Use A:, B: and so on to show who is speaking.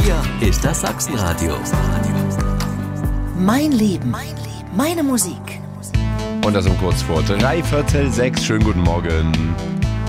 A: Hier ist das Sachsenradio.
B: Mein Leben, meine Musik.
C: Und das um kurz vor 6:03. Schönen guten Morgen.